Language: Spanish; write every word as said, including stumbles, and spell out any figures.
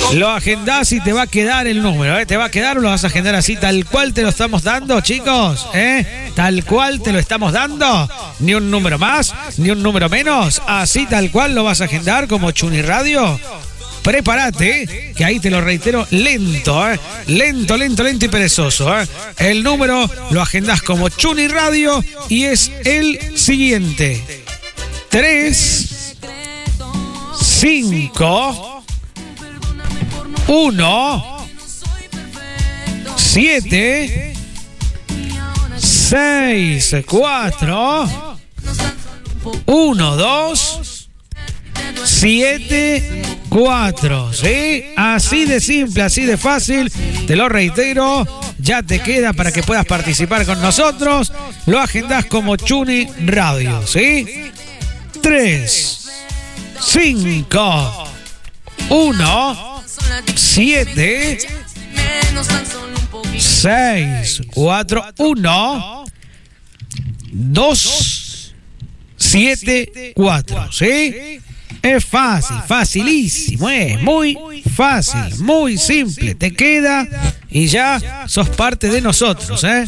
Lo agendás y te va a quedar el número, ¿eh? Te va a quedar o lo vas a agendar así, tal cual te lo estamos dando, chicos, ¿eh? Tal cual te lo estamos dando. Ni un número más, ni un número menos. Así tal cual lo vas a agendar como Chuni Radio. Prepárate, que ahí te lo reitero lento, ¿eh? Lento, lento, lento y perezoso, ¿eh? El número lo agendás como Chuni Radio y es el siguiente. tres, cinco, uno, siete, seis, cuatro, uno, dos, siete, cuatro, ¿sí? Así de simple, así de fácil, te lo reitero, ya te queda para que puedas participar con nosotros, lo agendás como Chuni Radio, ¿sí? tres, cinco, uno, siete, seis, cuatro, uno, dos, siete, cuatro, ¿sí? Es fácil, facilísimo, es muy fácil, muy simple. Te queda y ya sos parte de nosotros, ¿eh?